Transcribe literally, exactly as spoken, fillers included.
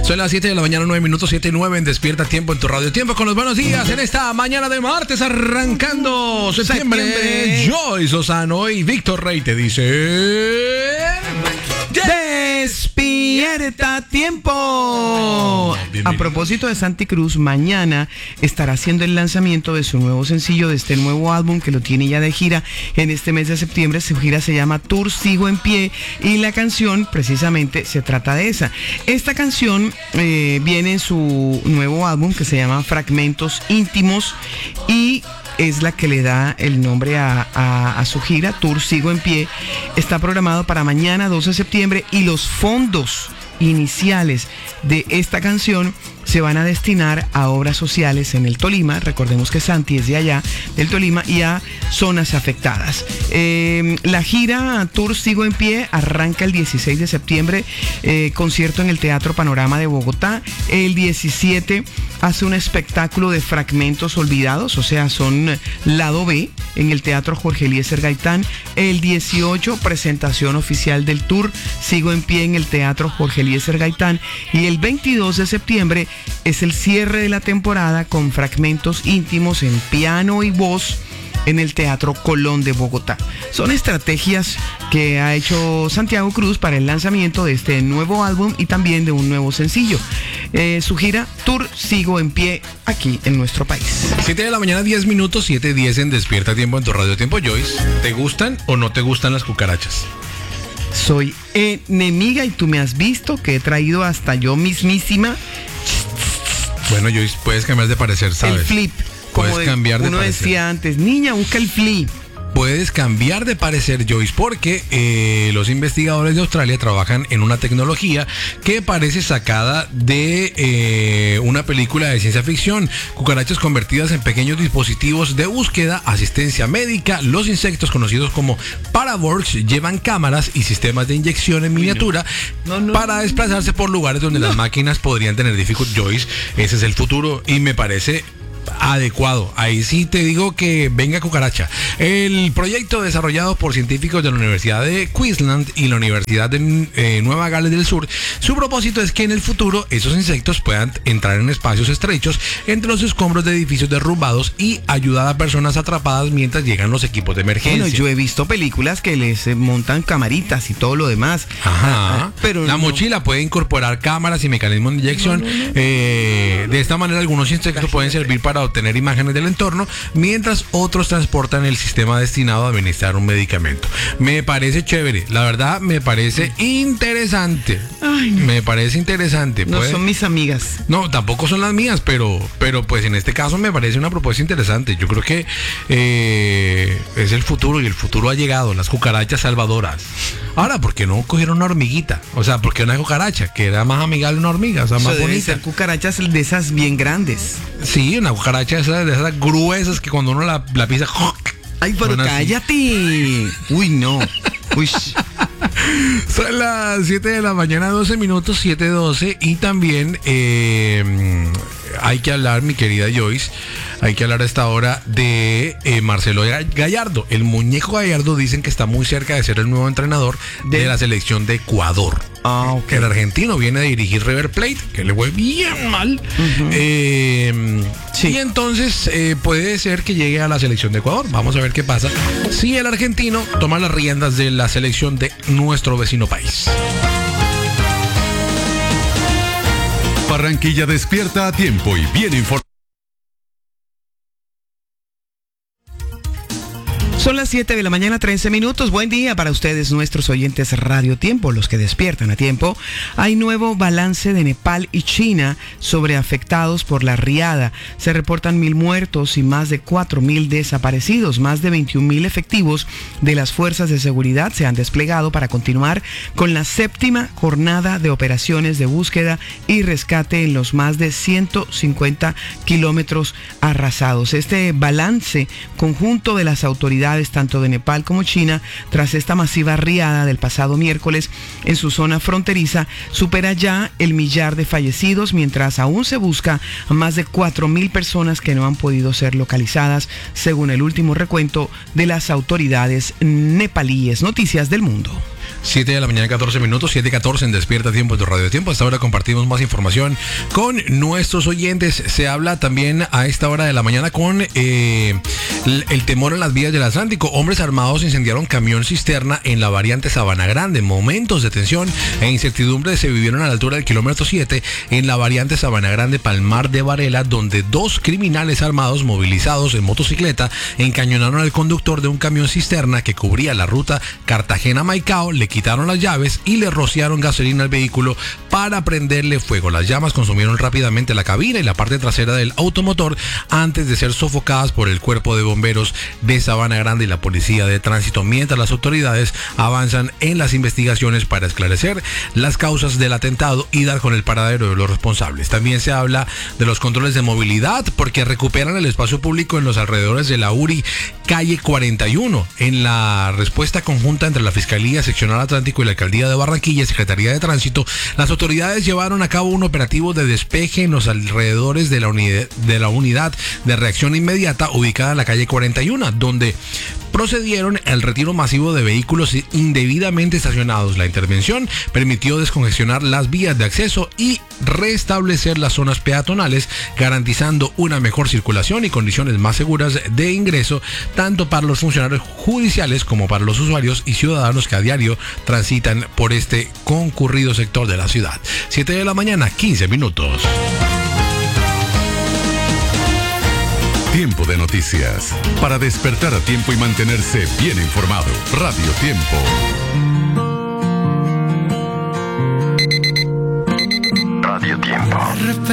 Son las siete de la mañana, nueve minutos, siete y nueve en Despierta Tiempo en tu radio. Tiempo con los buenos días en esta mañana de martes, arrancando septiembre. septiembre. Joyce Lozano y Víctor Rey te dice... Despierta Tiempo. A propósito de Santi Cruz, mañana estará haciendo el lanzamiento de su nuevo sencillo, de este nuevo álbum que lo tiene ya de gira en este mes de septiembre. Su gira se llama Tour Sigo en Pie y la canción precisamente se trata de esa. Esta canción eh, viene en su nuevo álbum que se llama Fragmentos Íntimos y es la que le da el nombre a, a, a su gira, Tour Sigo en Pie. Está programado para mañana, doce de septiembre, y los fondos iniciales de esta canción se van a destinar a obras sociales en el Tolima. Recordemos que Santi es de allá, del Tolima, y a zonas afectadas. Eh, la gira Tour Sigo en Pie arranca el dieciséis de septiembre, eh, concierto en el Teatro Panorama de Bogotá. El diecisiete hace un espectáculo de fragmentos olvidados, o sea, son lado B, en el Teatro Jorge Eliezer Gaitán. El dieciocho, presentación oficial del Tour Sigo en Pie en el Teatro Jorge Eliezer Gaitán. Y el veintidós de septiembre es el cierre de la temporada con fragmentos íntimos en piano y voz en el Teatro Colón de Bogotá. Son estrategias que ha hecho Santiago Cruz para el lanzamiento de este nuevo álbum y también de un nuevo sencillo. Eh, su gira Tour Sigo en Pie aquí en nuestro país. siete de la mañana, diez minutos, siete y diez en Despierta Tiempo en tu radio. Tiempo, Joyce. ¿Te gustan o no te gustan las cucarachas? Soy enemiga y tú me has visto que he traído hasta yo mismísima. Bueno, Joyce, puedes cambiar de parecer, ¿sabes? El flip. Puedes como cambiar de uno parecer. Decía antes, niña, busca el flip. Puedes cambiar de parecer, Joyce, porque eh, los investigadores de Australia trabajan en una tecnología que parece sacada de eh, una película de ciencia ficción. Cucarachas convertidas en pequeños dispositivos de búsqueda, asistencia médica. Los insectos, conocidos como paraborgs, llevan cámaras y sistemas de inyección en miniatura no, no, para desplazarse por lugares donde no. las máquinas podrían tener dificultad. Joyce, ese es el futuro y me parece adecuado. Ahí sí te digo que venga cucaracha. El proyecto desarrollado por científicos de la Universidad de Queensland y la Universidad de eh, Nueva Gales del Sur, su propósito es que en el futuro esos insectos puedan entrar en espacios estrechos entre los escombros de edificios derrumbados y ayudar a personas atrapadas mientras llegan los equipos de emergencia. Bueno, yo he visto películas que les eh, montan camaritas y todo lo demás. Ajá. Pero la no. mochila puede incorporar cámaras y mecanismos de inyección. No, no, no. Eh, de esta manera algunos insectos pueden servir para obtener imágenes del entorno, mientras otros transportan el sistema destinado a administrar un medicamento. Me parece chévere, la verdad me parece interesante. Ay, no. Me parece interesante. No ¿Puede? Son mis amigas. No, tampoco son las mías, pero, pero pues en este caso me parece una propuesta interesante. Yo creo que eh, es el futuro y el futuro ha llegado, las cucarachas salvadoras. Ahora, ¿por qué no cogieron una hormiguita? O sea, ¿por qué una cucaracha? Que era más amigable una hormiga, o sea, Eso más deben bonita. ser cucarachas de esas bien grandes. Sí, una cucaracha de esas, de esas gruesas que cuando uno la, la pisa... Ay, pero cállate. Uy, no. Uy. Son las siete de la mañana, doce minutos, siete doce. Y también eh, hay que hablar, mi querida Joyce, hay que hablar a esta hora de eh, Marcelo Gallardo. El muñeco Gallardo dicen que está muy cerca de ser el nuevo entrenador de, de la selección de Ecuador. Ah, ok. Que el argentino viene a dirigir River Plate, que le fue bien mal. Uh-huh. eh, sí. Y entonces eh, puede ser que llegue a la selección de Ecuador. Vamos a ver qué pasa si el argentino toma las riendas de la selección de nuestro vecino país. Barranquilla despierta a tiempo y bien informado. Son las siete de la mañana, trece minutos. Buen día para ustedes, nuestros oyentes Radio Tiempo, los que despiertan a tiempo. Hay nuevo balance de Nepal y China sobre afectados por la riada. Se reportan mil muertos y más de cuatro mil desaparecidos. Más de veintiún mil efectivos de las fuerzas de seguridad se han desplegado para continuar con la séptima jornada de operaciones de búsqueda y rescate en los más de ciento cincuenta kilómetros arrasados. Este balance conjunto de las autoridades tanto de Nepal como China, tras esta masiva riada del pasado miércoles en su zona fronteriza, supera ya el millar de fallecidos, mientras aún se busca a más de cuatro mil personas que no han podido ser localizadas, según el último recuento de las autoridades nepalíes. Noticias del mundo. siete de la mañana, catorce minutos, siete catorce en Despierta Tiempo de Radio Tiempo. A esta hora compartimos más información con nuestros oyentes. Se habla también a esta hora de la mañana con eh, el, el temor en las vías del Atlántico. Hombres armados incendiaron camión cisterna en la variante Sabana Grande. Momentos de tensión e incertidumbre se vivieron a la altura del kilómetro siete en la variante Sabana Grande, Palmar de Varela, donde dos criminales armados movilizados en motocicleta encañonaron al conductor de un camión cisterna que cubría la ruta Cartagena-Maicao, le quitaron las llaves y le rociaron gasolina al vehículo para prenderle fuego. Las llamas consumieron rápidamente la cabina y la parte trasera del automotor antes de ser sofocadas por el cuerpo de bomberos de Sabana Grande y la policía de tránsito, mientras las autoridades avanzan en las investigaciones para esclarecer las causas del atentado y dar con el paradero de los responsables. También se habla de los controles de movilidad porque recuperan el espacio público en los alrededores de la U R I calle cuarenta y uno. En la respuesta conjunta entre la Fiscalía Seccional Atlántico y la Alcaldía de Barranquilla y Secretaría de Tránsito, las autoridades llevaron a cabo un operativo de despeje en los alrededores de la unidad de, la unidad de reacción inmediata ubicada en la calle cuarenta y uno, donde procedieron al retiro masivo de vehículos indebidamente estacionados. La intervención permitió descongestionar las vías de acceso y restablecer las zonas peatonales, garantizando una mejor circulación y condiciones más seguras de ingreso, tanto para los funcionarios judiciales como para los usuarios y ciudadanos que a diario transitan por este concurrido sector de la ciudad. siete de la mañana, quince minutos. Tiempo de noticias. Para despertar a tiempo y mantenerse bien informado. Radio Tiempo.